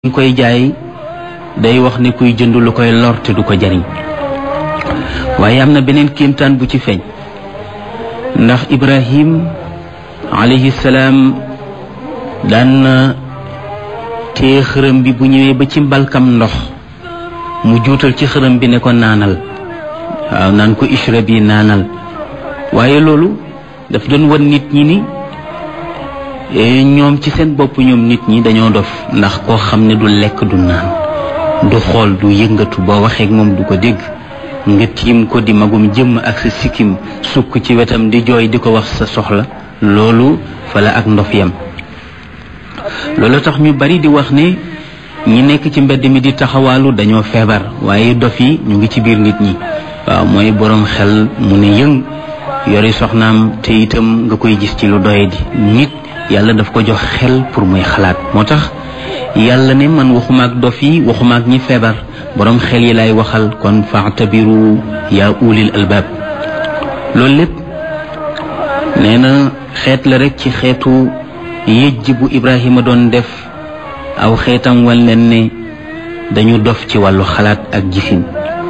ñu koy jaay day wax ne kuy jënd lu koy lor te du ko jariñ waaye am na beneen kéemtaan bu ci feeñ ndax Ibrahim alayhi salaam daan na téye xërëm bi bu ñëwee ba ci mbalkam ndox mu juutal ci xërëm bi ne ko naanal waaw naan ko ishrabi naanal waaye loolu daf doon wan nit ñi ni ñoom ci seen bopp ñoom nit ñi dañoo dof ndax koo xam ne du lekk du naan du xool du yëngatu boo waxee ak moom du ko dégg nga tiim ko di magum jëmm ak sa sikkim sukk ci wetam di jooy di ko wax sa soxla loolu fala ak ndof yam loolu tax ñu bari di wax ne ñi nekk ci mbedd mi di taxawaalu dañoo feebar waaye dof yi ñu ngi ci biir nit ñi waaw mooy boroom xel mu ne yëng yori soxnaam te itam nga koy gis ci lu doye di nit yàlla daf ko jox xel pour muy xalaat moo tax yàlla ne man waxuma ak dof yi waxuma ak ñi feebar boroom xel yi lay waxal kon fa'tabiru yaa ulil albaab loolu lépp nee na xeet la rek ci xeetu yëjj bu Ibrahima doon def aw xeetam wal leen ne dañu dof ci wàllu xalaat ak gisin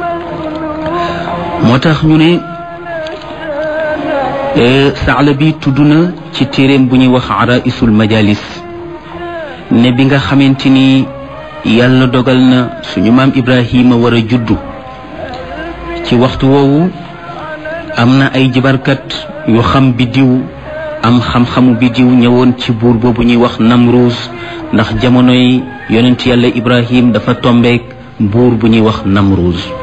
moo tax ñu ne Saalabi tudd na ci téeréem bu ñuy wax Araisul Majalis ne bi nga xamante ni yàlla dogal na suñu maam Ibrahima war a juddu ci waxtu woowu am na ay jibarkat yu xam biddiw am xam-xamu biddiw ñëwoon ci buur boobu ñuy wax Namruus ndax jamonoy yonent yàlla Ibrahim dafa tombeek buur bu ñuy wax Namruus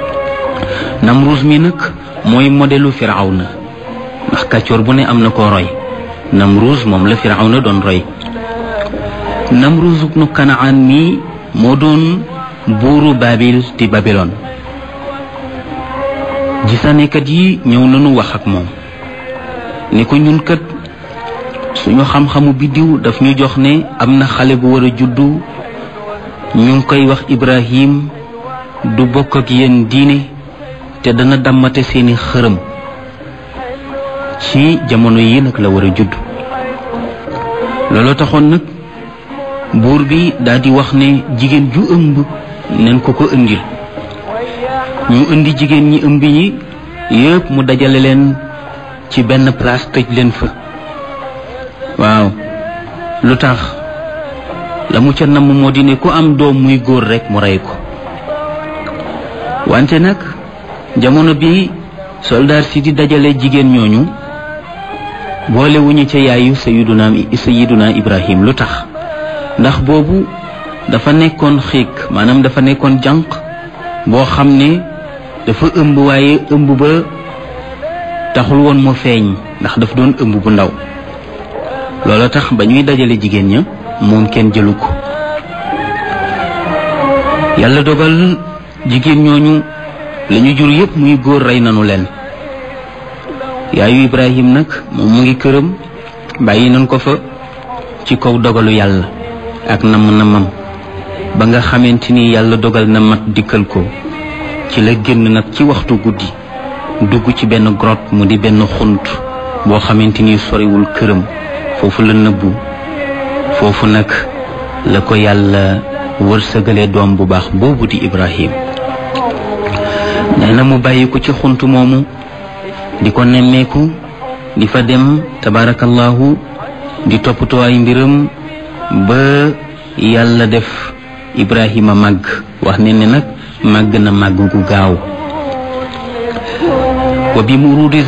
mi nag mooy modelu Firawna ndax kàccoor bu ne am na ko roy Namruus moom la Firawna doon roy Namruus ibnu Kanaan mi moo doon buuru Baabil di Babilon gisaanekat yi ñëw nañu wax ak moom ni ko ñun kat suñu xam-xamu biddiw daf ñu jox ne am na xale bu war a juddu ñu ngi koy wax Ibrahim du bokk ak yéen diine te dana dammate seeni xërëm ci jamono yi nag la war a judd looloo taxoon nag buur bi daal di wax ne jigéen ju ëmb nañ ko ko indil ñu indi jigéen ñi ëmb yi yëpp mu dajale leen ci benn place tëj leen fa waaw lu tax la mu ca namm moo di ne ku am doom muy góor rekk mu rey ko wante nag jamono bi soldaar si di dajale jigéen ñooñu boole wuñu ca yaayu sayiduna Ibrahim lu tax ndax boobu dafa nekkoon xiik maanaam dafa nekkoon jànq boo xam ne dafa ëmb waaye ëmb ba taxul woon mu feeñ ndax dafa doon ëmb bu ndaw loolu tax ba ñuy dajale jigéen ña moom kenn jëlu ko yàlla dogal jigéen ñooñu lañu jur yépp muy góor rey nanu leen yaayu Ibrahim nag moom mu ngi këram bàyyi nañ ko fa ci kaw dogalu yàlla ak namm-namam ba nga xamante ni yàlla dogal na mat dikkal ko ci la génn nag ci waxtu guddi dugg ci benn grotte mu di benn xunt boo xamante ni soriwul këram foofu la nëbbu foofu nag la ko yàlla wërsëgale doom bu baax boobu di Ibrahim nee na mu bàyyi ko ci xunt moomu di ko nemmeeku di fa dem tabarakallahu di toppatoo ay mbiram ba yàlla def Ibrahima màgg wax ne ne nag màgg na màgg gu gaaw wa bi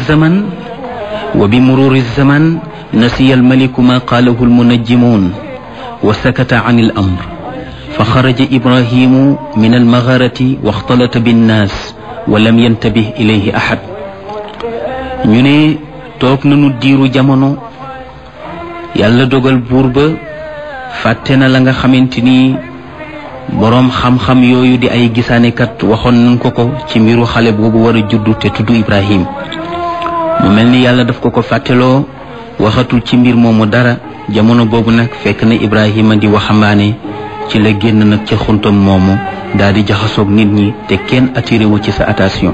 mururi zaman nasiya almaliku ma qaalahu almunajjimun wa sakata an al amr fa xaraja Ibrahimu min almagarati wa axtalata binnaas wa lam yantabih ilayhi ahad ñu ne toog nañu diiru jamono yàlla dogal buur ba fàtte na la nga xamante ni boroom xam-xam yooyu di ay gisaanekat waxoon nañ ko ci mbiru xale boobu war a juddu te tudd Ibrahim mu mel ni yàlla daf ko fàtteloo waxatul ci mbir moomu dara jamono boobu nag fekk na Ibrahima di waxambaane ci la génn nag ca xuntam moomu daal di jaxasoog nit ñi te kenn attiré wu ci sa attention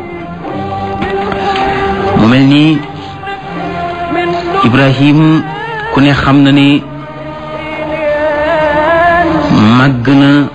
mu mel ni Ibrahim ku ne xam na ni màgg na